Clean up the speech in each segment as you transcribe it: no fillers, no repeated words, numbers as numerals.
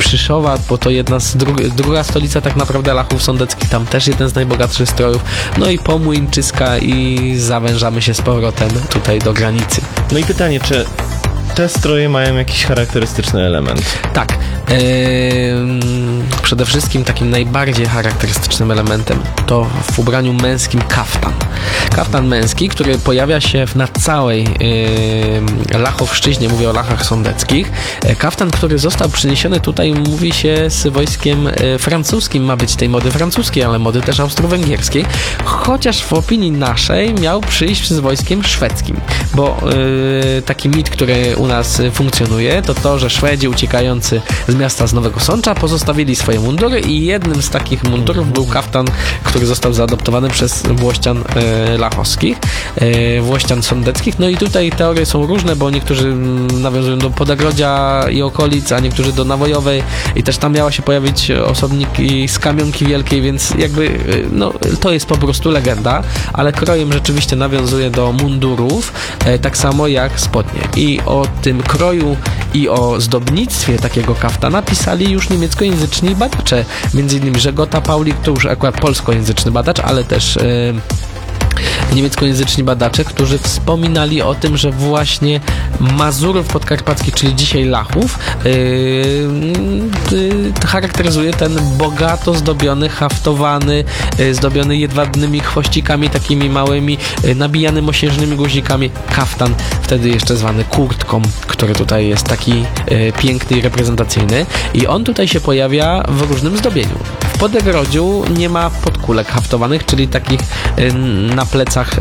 Przyszowa, bo to druga stolica tak naprawdę Lachów Sądeckich, tam też jeden z najbogatszych strojów, no i Pomłyńczyska i zawężamy się z powrotem tutaj do granicy. No i pytanie, czy te stroje mają jakiś charakterystyczny element? Tak. Przede wszystkim takim najbardziej charakterystycznym elementem to w ubraniu męskim kaftan. Kaftan męski, który pojawia się na całej Lachowszczyźnie, mówię o Lachach Sądeckich. Kaftan, który został przyniesiony tutaj, mówi się, z wojskiem francuskim, ma być tej mody francuskiej, ale mody też austro-węgierskiej, chociaż w opinii naszej miał przyjść z wojskiem szwedzkim, bo taki mit, który u nas funkcjonuje, to, że Szwedzi uciekający z miasta z Nowego Sącza pozostawili swoje mundury i jednym z takich mundurów był kaftan, który został zaadoptowany przez włościan lachowskich, włościan sądeckich. No i tutaj teorie są różne, bo niektórzy nawiązują do Podagrodzia i okolic, a niektórzy do Nawojowej i też tam miała się pojawić osobniki z Kamionki Wielkiej, więc jakby no, to jest po prostu legenda, ale krojem rzeczywiście nawiązuje do mundurów, tak samo jak spodnie. I o tym kroju i o zdobnictwie takiego kaftana pisali już niemieckojęzyczni badacze. Między innymi Żegota Paulik, to już akurat polskojęzyczny badacz, ale też niemieckojęzyczni badacze, którzy wspominali o tym, że właśnie Mazurów podkarpackich, czyli dzisiaj Lachów, charakteryzuje ten bogato zdobiony, haftowany, zdobiony jedwabnymi chwościkami takimi małymi, nabijany mosiężnymi guzikami kaftan, wtedy jeszcze zwany kurtką, który tutaj jest taki piękny i reprezentacyjny, i on tutaj się pojawia w różnym zdobieniu. W Podegrodziu nie ma podkulek haftowanych, czyli takich na plecach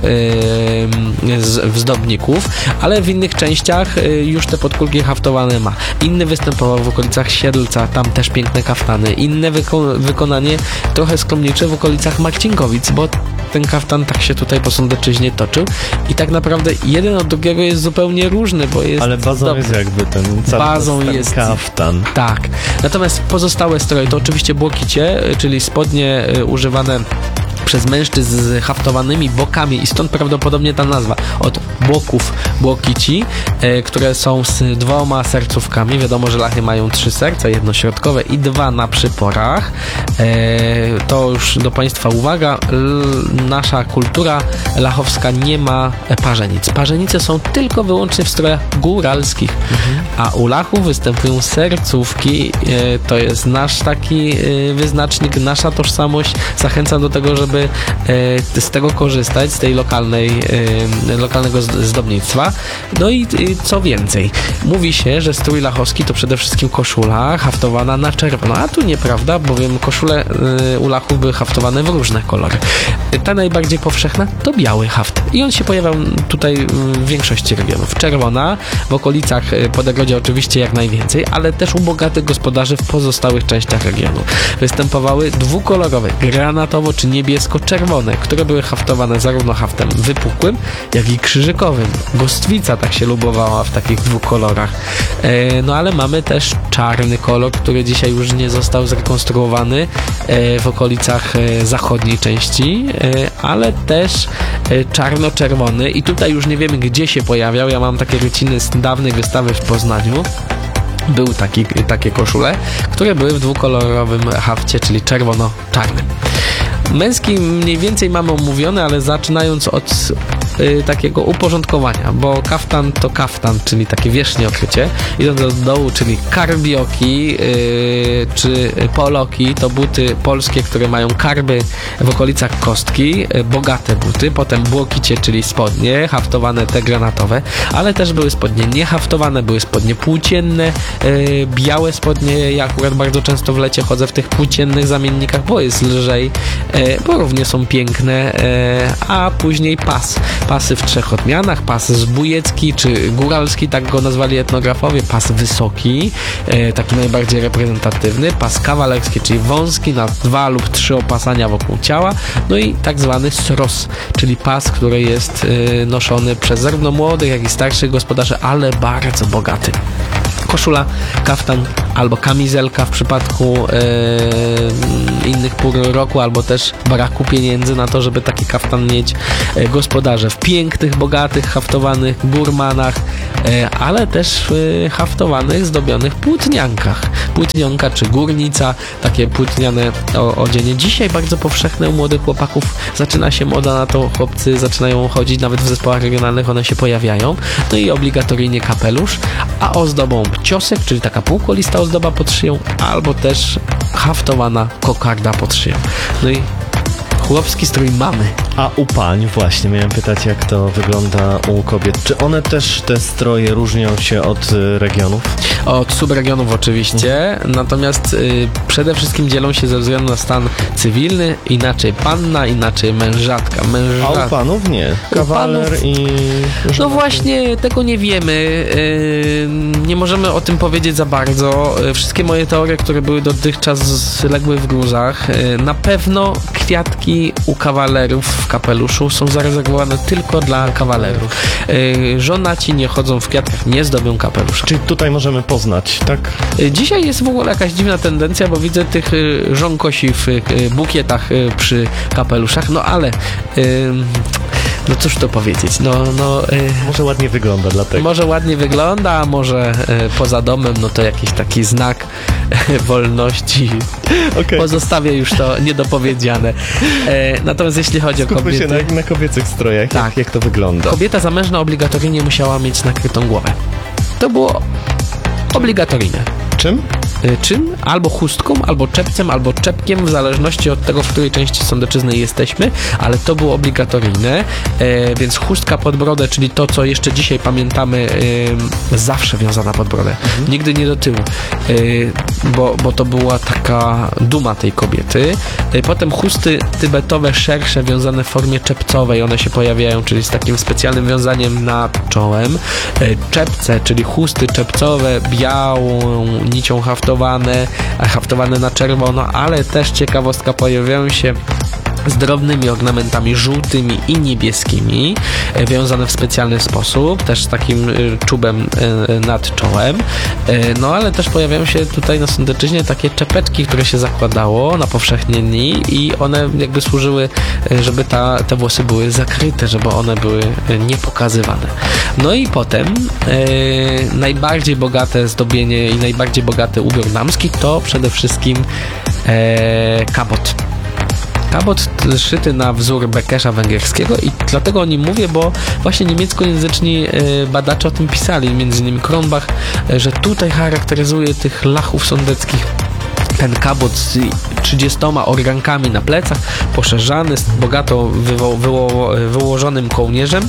zdobników, ale w innych częściach już te podkulki haftowane ma. Inny występował w okolicach Siedlca, tam też piękne kaftany. Inne wykonanie trochę skromniejsze w okolicach Marcinkowic, bo ten kaftan tak się tutaj po Sądeczyźnie toczył i tak naprawdę jeden od drugiego jest zupełnie różny, bo jest... Ale bazą jest jakby ten kaftan. Tak. Natomiast pozostałe stroje to oczywiście błokicie, czyli spodnie używane przez mężczyzn z haftowanymi bokami i stąd prawdopodobnie ta nazwa od boków błokici, które są z 2 sercówkami. Wiadomo, że Lachy mają 3 serca, jedno środkowe i 2 na przyporach. To już do Państwa uwaga, nasza kultura lachowska nie ma parzenic. Parzenice są tylko wyłącznie w strojach góralskich, a u Lachów występują sercówki. To jest nasz taki wyznacznik, nasza tożsamość. Zachęcam do tego, żeby z tego korzystać, z tej lokalnego zdobnictwa. No i co więcej, mówi się, że strój lachowski to przede wszystkim koszula haftowana na czerwono, a tu nieprawda, bowiem koszule u Lachów były haftowane w różne kolory. Ta najbardziej powszechna to biały haft i on się pojawiał tutaj w większości regionów. Czerwona, w okolicach Podegrodzia oczywiście jak najwięcej, ale też u bogatych gospodarzy w pozostałych częściach regionu. Występowały dwukolorowe, granatowo czy niebiesko-czerwone, które były haftowane zarówno haftem wypukłym, jak i krzyżykowym. Gostwica tak się lubowała w takich 2 kolorach. No ale mamy też czarny kolor, który dzisiaj już nie został zrekonstruowany w okolicach zachodniej części, ale też czarno-czerwony i tutaj już nie wiemy, gdzie się pojawiał. Ja mam takie ryciny z dawnej wystawy w Poznaniu. Były takie koszule, które były w dwukolorowym hafcie, czyli czerwono-czarnym. Męski mniej więcej mamy omówione, ale zaczynając od takiego uporządkowania, bo kaftan to kaftan, czyli takie wierzchnie okrycie, idąc do dołu, czyli karbioki czy poloki, to buty polskie, które mają karby w okolicach kostki, bogate buty, potem błokicie, czyli spodnie, haftowane te granatowe, ale też były spodnie niehaftowane, były spodnie płócienne, białe spodnie, ja akurat bardzo często w lecie chodzę w tych płóciennych zamiennikach, bo jest lżej, bo równie są piękne, a później pasy w 3 odmianach, pas zbójecki czy góralski, tak go nazwali etnografowie, pas wysoki, taki najbardziej reprezentatywny, pas kawalerski, czyli wąski na 2 lub 3 opasania wokół ciała, no i tak zwany sros, czyli pas, który jest noszony przez zarówno młodych, jak i starszych gospodarzy, ale bardzo bogaty. koszula, kaftan albo kamizelka w przypadku innych pór roku, albo też braku pieniędzy na to, żeby taki kaftan mieć. Gospodarze w pięknych, bogatych, haftowanych górmanach, ale też w haftowanych, zdobionych płótniankach. Płótnionka czy górnica, takie płótniane odzienie. Dzisiaj bardzo powszechne u młodych chłopaków, zaczyna się moda na to, chłopcy zaczynają chodzić, nawet w zespołach regionalnych one się pojawiają. No i obligatoryjnie kapelusz, a ozdobą ciosek, czyli taka półkolista ozdoba pod szyją, albo też haftowana kokarda pod szyją. No i chłopski strój mamy. A u pań właśnie, miałem pytać, jak to wygląda u kobiet. Czy one też, te stroje, różnią się od regionów? Od subregionów oczywiście, natomiast przede wszystkim dzielą się ze względu na stan cywilny, inaczej panna, inaczej mężatka. A u panów nie. Kawaler i... No właśnie, tego nie wiemy. Nie możemy o tym powiedzieć za bardzo. Wszystkie moje teorie, które były dotychczas, legły w gruzach. Na pewno kwiatki u kawalerów w kapeluszu są zarezerwowane tylko dla kawalerów. Żonaci nie chodzą w kwiatkach, nie zdobią kapelusza. Czyli tutaj możemy poznać, tak? Dzisiaj jest w ogóle jakaś dziwna tendencja, bo widzę tych żonkosi w bukietach przy kapeluszach, no ale no cóż to powiedzieć, Może ładnie wygląda dlatego. Może ładnie wygląda, a może poza domem, no to jakiś taki znak wolności. Okay. Pozostawię już to niedopowiedziane. Natomiast jeśli chodzi o Skupmy kobiety... się na kobiecych strojach, tak. Jak to wygląda. Kobieta zamężna obligatoryjnie musiała mieć nakrytą głowę. To było obligatoryjne. Czym? Czym? Albo chustką, albo czepcem, albo czepkiem, w zależności od tego, w której części Sądeczyzny jesteśmy, ale to było obligatoryjne, więc chustka pod brodę, czyli to, co jeszcze dzisiaj pamiętamy, zawsze wiązana pod brodę. Nigdy nie do tyłu, bo to była taka duma tej kobiety. Potem chusty tybetowe, szersze, wiązane w formie czepcowej, one się pojawiają, czyli z takim specjalnym wiązaniem nad czołem. Czepce, czyli chusty czepcowe, białą nicią haftowane na czerwono, ale też ciekawostka, pojawiają się z drobnymi ornamentami żółtymi i niebieskimi, wiązane w specjalny sposób, też z takim czubem nad czołem. No ale też pojawiają się tutaj na Sądeczyźnie takie czepeczki, które się zakładało na powszechnie dni i one jakby służyły, żeby te włosy były zakryte, żeby one były niepokazywane. No i potem najbardziej bogate zdobienie i najbardziej bogaty ubiór damski to przede wszystkim kabot. Kabot szyty na wzór bekesza węgierskiego i dlatego o nim mówię, bo właśnie niemieckojęzyczni badacze o tym pisali, między innymi Kronbach, że tutaj charakteryzuje tych lachów sądeckich ten kabot z 30 organkami na plecach, poszerzany, z bogato wyłożonym kołnierzem.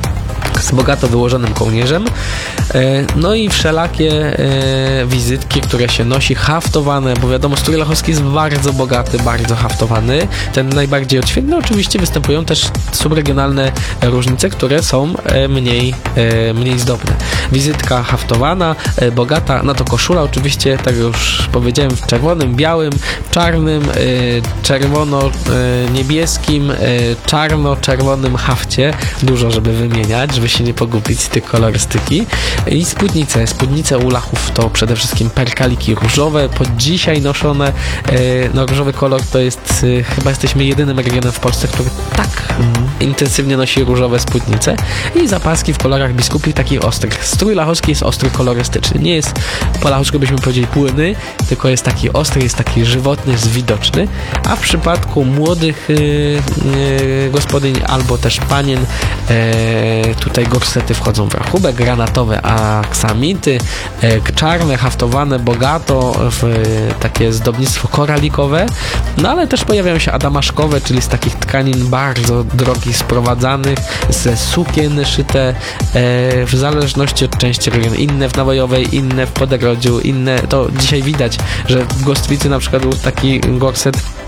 No i wszelakie wizytki, które się nosi, haftowane, bo wiadomo, strój lachowski jest bardzo bogaty, bardzo haftowany. Ten najbardziej odświetny. Oczywiście występują też subregionalne różnice, które są mniej zdobne. Wizytka haftowana, bogata, no to koszula oczywiście, tak już powiedziałem, w czerwonym, białym, czarnym, czerwono-niebieskim, czarno-czerwonym hafcie. Dużo, żeby wymieniać, żeby się nie pogubić z tych kolorystyki. I spódnice u lachów to przede wszystkim perkaliki różowe, pod dzisiaj noszone. No różowy kolor to jest, chyba jesteśmy jedynym regionem w Polsce, który tak intensywnie nosi różowe spódnice i zapaski w kolorach biskupich takich ostrych. Strój lachowski jest ostry kolorystyczny. Nie jest po lachowsku byśmy powiedzieli płynny, tylko jest taki ostry, jest taki żywotny, jest widoczny. A w przypadku młodych gospodyń albo też panien tutaj gorsety wchodzą w rachubek, granatowe aksamity, czarne, haftowane bogato w takie zdobnictwo koralikowe, no ale też pojawiają się adamaszkowe, czyli z takich tkanin bardzo drogich sprowadzanych, ze sukien szyte w zależności od części regionu. Inne w Nawojowej, inne w Podegrodziu, inne, to dzisiaj widać, że w Gostwicy na przykład był taki gorset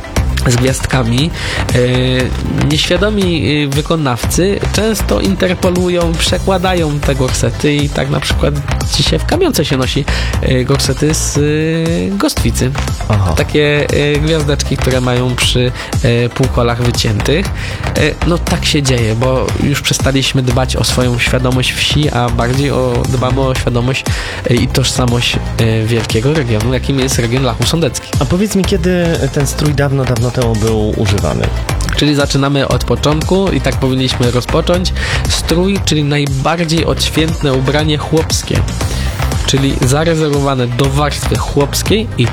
z gwiazdkami, nieświadomi wykonawcy często interpolują, przekładają te gorsety i tak na przykład dzisiaj w kamionce się nosi gorsety z Gostwicy. Aha. Takie gwiazdeczki, które mają przy półkolach wyciętych. No tak się dzieje, bo już przestaliśmy dbać o swoją świadomość wsi, a bardziej dbamy o świadomość i tożsamość wielkiego regionu, jakim jest region Lachów Sądeckich. A powiedz mi, kiedy ten strój dawno temu był używany? Czyli zaczynamy od początku i tak powinniśmy rozpocząć. Strój, czyli najbardziej odświętne ubranie chłopskie, czyli zarezerwowane do warstwy chłopskiej i